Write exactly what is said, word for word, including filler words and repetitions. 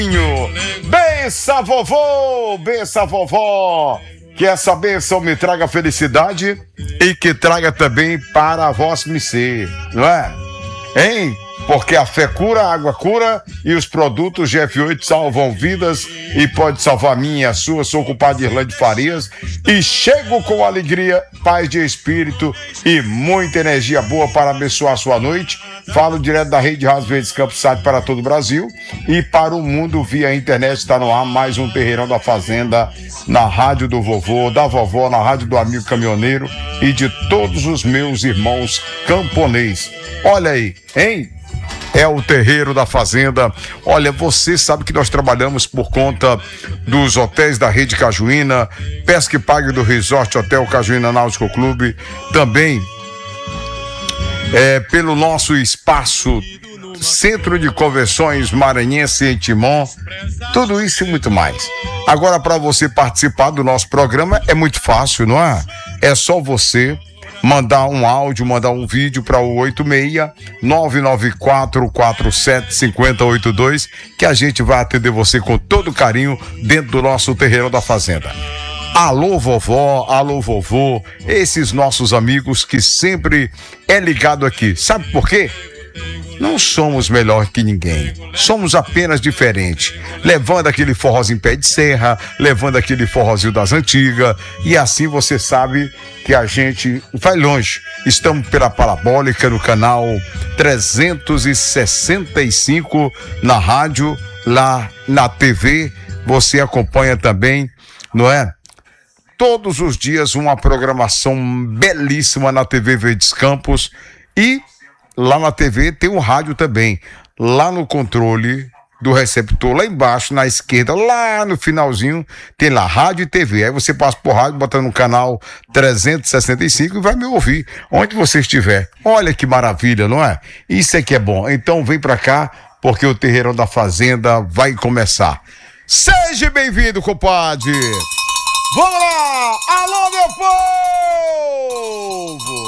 Bença vovô, bença vovó, que essa benção me traga felicidade e que traga também para a vossa missê, não é? Hein? Porque a fé cura, a água cura e os produtos G F oito salvam vidas e pode salvar a minha e a sua. Sou o culpado Irlande Farias e chego com alegria, paz de espírito e muita energia boa para abençoar a sua noite. Falo direto da Rede Rádio Verdes Campos Site para todo o Brasil e para o mundo via internet. Está no ar mais um Terreirão da Fazenda na rádio do vovô, da vovó, na rádio do amigo caminhoneiro e de todos os meus irmãos camponês. Olha aí, hein? É o Terreiro da Fazenda. Olha, você sabe que nós trabalhamos por conta dos hotéis da Rede Cajuína, Pesca e Pague do Resort Hotel Cajuína Náutico Clube, também é, pelo nosso espaço Centro de Convenções Maranhense em Timon, tudo isso e muito mais. Agora, para você participar do nosso programa é muito fácil, não é? É só você mandar um áudio, mandar um vídeo para o oito seis nove nove quatro quatro sete cinco zero oito dois, que a gente vai atender você com todo carinho dentro do nosso Terreirão da Fazenda. Alô vovó, alô vovô, esses nossos amigos que sempre é ligado aqui. Sabe por quê? Não somos melhor que ninguém, somos apenas diferentes, levando aquele forrozinho pé de serra, levando aquele forrozinho das antigas, e assim você sabe que a gente vai longe. Estamos pela Parabólica no canal trezentos e sessenta e cinco na rádio, lá na T V, você acompanha também, não é? Todos os dias uma programação belíssima na T V Verdes Campos e lá na T V tem um rádio também, lá no controle do receptor, lá embaixo, na esquerda, lá no finalzinho, tem lá rádio e T V. Aí você passa por rádio, bota no canal trezentos e sessenta e cinco e vai me ouvir onde você estiver. Olha que maravilha, não é? Isso é que é bom. Então vem pra cá, porque o Terreirão da Fazenda vai começar. Seja bem-vindo, compadre! Vamos lá! Alô, meu povo!